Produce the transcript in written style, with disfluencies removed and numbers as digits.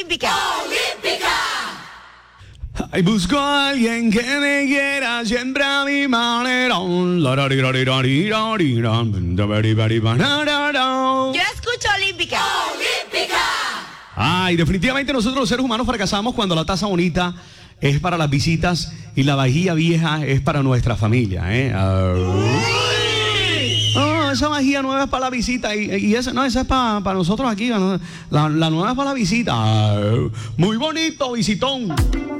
Olímpica. Ay, busco a alguien que me quiera siempre a mi manera. Yo escucho Olímpica. Ay, definitivamente nosotros los seres humanos fracasamos cuando la taza bonita es para las visitas y la vajilla vieja es para nuestra familia, ¿eh? No, esa vajilla nueva es para la visita y esa es para nosotros aquí. La nueva es para la visita. Muy bonito, visitón.